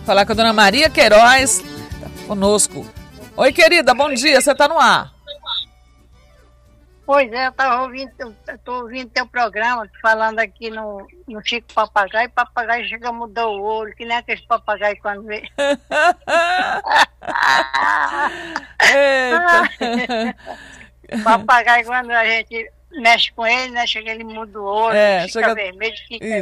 Falar com a dona Maria Queiroz, tá conosco. Oi, querida, bom dia, você tá no ar. Pois é, tô ouvindo teu programa, falando aqui no Chico Papagaio. Papagaio chega a mudar o olho, que nem aqueles papagaios quando vê. Eita. Papagaio, quando a gente mexe com ele, né? Chega, ele muda o olho, fica chega... vermelho, fica